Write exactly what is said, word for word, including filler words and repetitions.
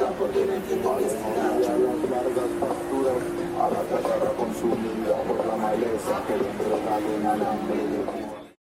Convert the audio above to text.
porque no entiendo que es a las largas pasturas, a la tierra consumida por la maleza que le entregaron al hambre de